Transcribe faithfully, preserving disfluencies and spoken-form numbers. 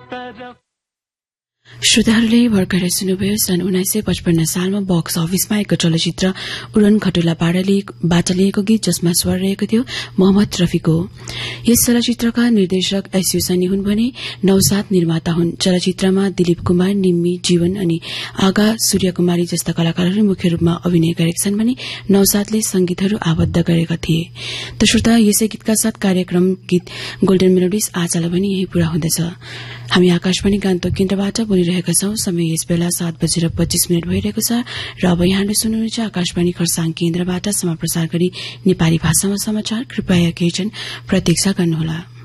श्रोताहरूले भर्खरै सुन्नुभयो सन् उन्नाइस सय पचपन्न सालमा बक्स अफिसमा एक चलचित्र उडन खटोलाबाट लिएको गीत जसमा स्वर रहेको थियो मोहम्मद रफीको। यस चलचित्रका निर्देशक एसयू सनी हुन् भने नौसाद निर्माता हुन्। चलचित्रमा दिलीप कुमार, निम्मी, जीवन अनि आगा सूर्यकुमारी जस्ता कलाकारहरू मुख्य रूपमा अभिनय गरेका छन् भने नौसादले संगीतहरू आबद्ध गरेका थिए। त श्रोता, यसै गीतका साथ कार्यक्रम गीत गोल्डन मेलोडिज आजलाई पनि यही पूरा हुँदछ। हामी आकाशवाणी गान्तोक केन्द्रबाट बोलिरहेका छौं। समय यस बेला सात बजेर पच्चीस मिनट भइरहेको छ र अब यहाँले सुन्नुहुन्छ आकाशवाणी खरसाङ केन्द्रबाट समाप्रसार गरी नेपाली भाषामा समाचार। कृपया केही क्षण प्रतीक्षा गर्नुहोला।